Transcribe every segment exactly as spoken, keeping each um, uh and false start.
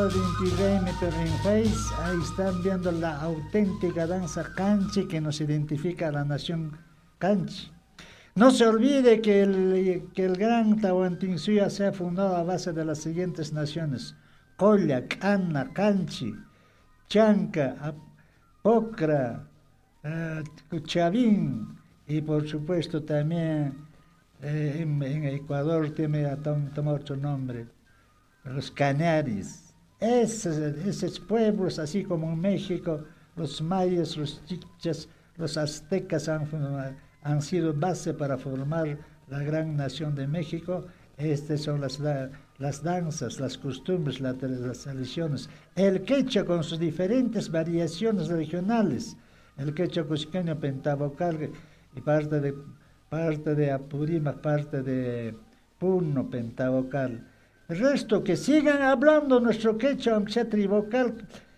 de Inti Perrinfeis, ahí están viendo la auténtica danza canchi que nos identifica a la nación canchi. No se olvide que el, que el gran Tahuantinsuyo se ha fundado a base de las siguientes naciones: Colla, Cana, Canchi, Chanca, Pocra, uh, Chavín, y por supuesto también eh, en, en Ecuador tiene tomado otro nombre, los Canaris. Esos, esos pueblos, así como en México, los mayas, los chichas, los aztecas han, han sido base para formar la gran nación de México. Estas son las, las danzas, las costumbres, las, las tradiciones. El quechua con sus diferentes variaciones regionales. El quechua cusqueño pentavocal y parte de, parte de Apurímac, parte de Puno pentavocal. El resto, que sigan hablando nuestro quechua, aunque sea trivocal,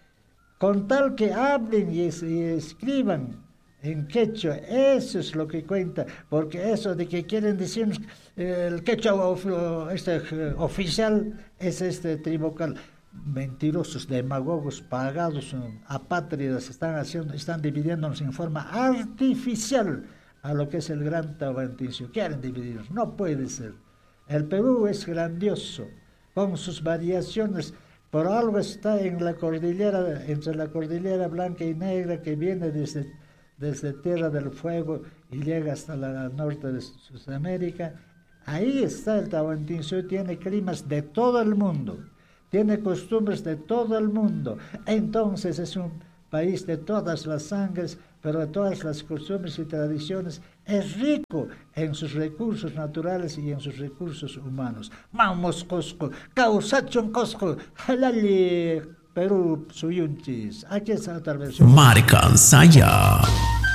con tal que hablen y, y escriban en quechua. Eso es lo que cuenta, porque eso de que quieren decirnos eh, el quechua of, este, uh, oficial es este trivocal. Mentirosos, demagogos, pagados, apátridas, están haciendo, están dividiéndonos en forma artificial a lo que es el gran Tahuantinsuyo. Quieren dividirnos, no puede ser. El Perú es grandioso, con sus variaciones. Por algo está en la cordillera, entre la cordillera blanca y negra, que viene desde, desde Tierra del Fuego y llega hasta la norte de Sudamérica. Ahí está el Tahuantinsuyo, tiene climas de todo el mundo, tiene costumbres de todo el mundo. Entonces es un país de todas las sangres, pero de todas las costumbres y tradiciones. Es rico en sus recursos naturales y en sus recursos humanos. Vamos, Cosco, Causachon Cosco, Halali, Perú, Suyunchis. Aquí está otra versión. Marican Saya.